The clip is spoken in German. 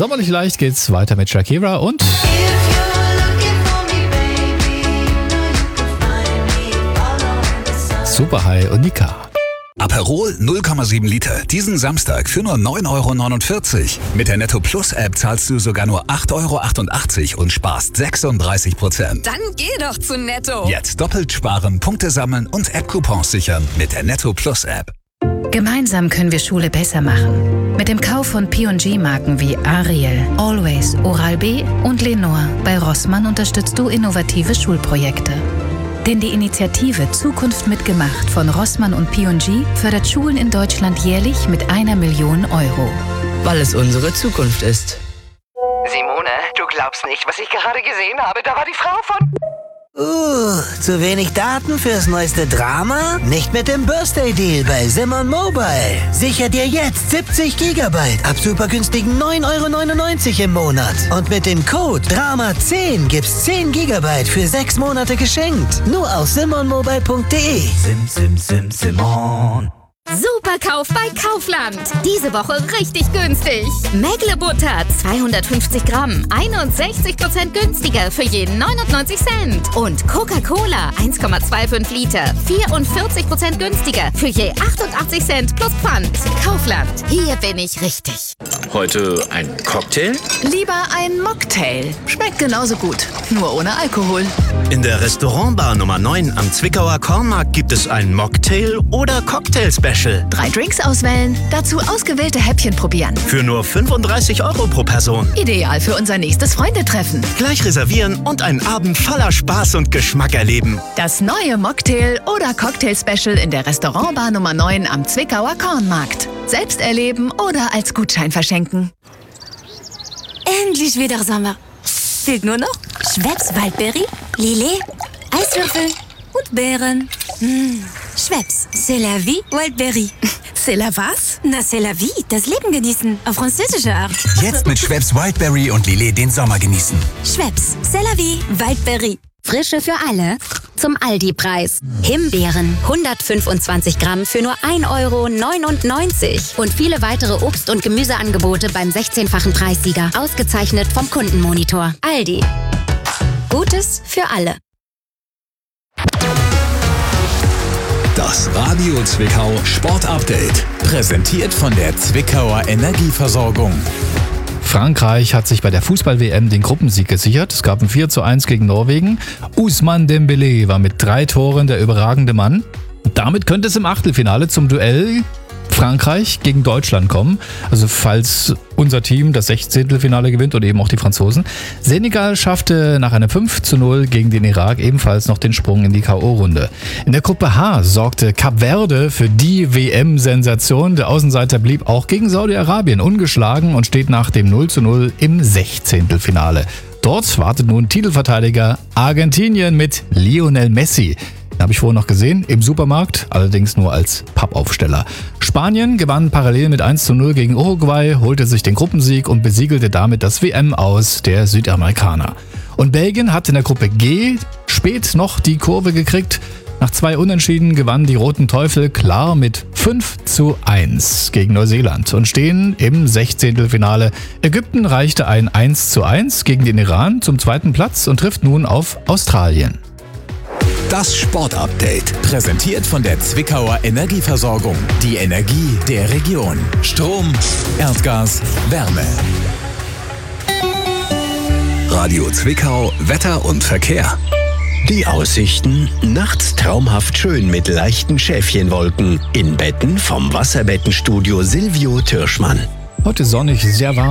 Sommerlich leicht geht's weiter mit Shakira und Superhigh und Nika. Aperol 0,7 Liter. Diesen Samstag für nur 9,49 €. Mit der Netto Plus App zahlst du sogar nur 8,88 € und sparst 36%. Dann geh doch zu Netto. Jetzt doppelt sparen, Punkte sammeln und App-Coupons sichern mit der Netto Plus App. Gemeinsam können wir Schule besser machen. Mit dem Kauf von P&G-Marken wie Ariel, Always, Oral-B und Lenore bei Rossmann unterstützt du innovative Schulprojekte. Denn die Initiative Zukunft mitgemacht von Rossmann und P&G fördert Schulen in Deutschland jährlich mit 1 Million €. Weil es unsere Zukunft ist. Simone, du glaubst nicht, was ich gerade gesehen habe. Da war die Frau von... Zu wenig Daten fürs neueste Drama? Nicht mit dem Birthday-Deal bei Simon Mobile. Sicher dir jetzt 70 GB ab super günstigen 9,99 € im Monat. Und mit dem Code DRAMA10 gibt's 10 GB für 6 Monate geschenkt. Nur auf simonmobile.de. Simon. Superkauf bei Kaufland. Diese Woche richtig günstig. Mägle-Butter 250 Gramm, 61% günstiger für jeden 99 Cent. Und Coca-Cola 1,25 Liter, 44% günstiger für je 88 Cent plus Pfand. Kaufland, hier bin ich richtig. Heute ein Cocktail? Lieber ein Mocktail. Schmeckt genauso gut, nur ohne Alkohol. In der Restaurantbar Nummer 9 am Zwickauer Kornmarkt gibt es ein Mocktail- oder Cocktail-Special. 3 Drinks auswählen, dazu ausgewählte Häppchen probieren. Für nur 35 € pro Person. Ideal für unser nächstes Freundetreffen. Gleich reservieren und einen Abend voller Spaß und Geschmack erleben. Das neue Mocktail- oder Cocktail-Special in der Restaurantbar Nummer 9 am Zwickauer Kornmarkt. Selbst erleben oder als Gutschein verschenken. Endlich wieder Sommer. Fehlt nur noch Schweppes Waldbeere, Lillet, Eiswürfel und Beeren. Schweppes, c'est la vie, Wildberry. C'est la was? Na, c'est la vie, das Leben genießen, auf französische Art. Jetzt mit Schweppes Wildberry und Lillet den Sommer genießen. Schweppes, c'est la vie, Wildberry. Frische für alle zum Aldi-Preis. Himbeeren 125 Gramm für nur 1,99 € und viele weitere Obst- und Gemüseangebote beim 16-fachen Preissieger. Ausgezeichnet vom Kundenmonitor. Aldi. Gutes für alle. Das Radio Zwickau Sport Update. Präsentiert von der Zwickauer Energieversorgung. Frankreich hat sich bei der Fußball-WM den Gruppensieg gesichert. Es gab ein 4:1 gegen Norwegen. Ousmane Dembélé war mit 3 Toren der überragende Mann. Damit könnte es im Achtelfinale zum Duell Frankreich gegen Deutschland kommen. Also falls unser Team das 16. gewinnt oder eben auch die Franzosen. Senegal schaffte nach einem 5:0 gegen den Irak ebenfalls noch den Sprung in die K.O.-Runde. In der Gruppe H sorgte Kap Verde für die WM-Sensation. Der Außenseiter blieb auch gegen Saudi-Arabien ungeschlagen und steht nach dem 0:0 im 16. Dort wartet nun Titelverteidiger Argentinien mit Lionel Messi. Den habe ich vorher noch gesehen, im Supermarkt, allerdings nur als Pappaufsteller. Spanien gewann parallel mit 1:0 gegen Uruguay, holte sich den Gruppensieg und besiegelte damit das WM-Aus der Südamerikaner. Und Belgien hat in der Gruppe G spät noch die Kurve gekriegt. Nach 2 Unentschieden gewannen die Roten Teufel klar mit 5:1 gegen Neuseeland und stehen im 16. Ägypten reichte ein 1:1 gegen den Iran zum 2. Platz und trifft nun auf Australien. Das Sportupdate. Präsentiert von der Zwickauer Energieversorgung. Die Energie der Region. Strom, Erdgas, Wärme. Radio Zwickau, Wetter und Verkehr. Die Aussichten: nachts traumhaft schön mit leichten Schäfchenwolken. In Betten vom Wasserbettenstudio Silvio Türschmann. Heute sonnig, sehr warm.